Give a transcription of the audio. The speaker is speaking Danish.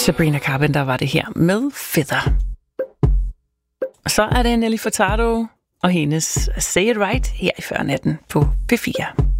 Sabrina Carpenter var det her med Feather. Så er det Nelly Furtado og hendes Say It Right her i Førnatten på P4.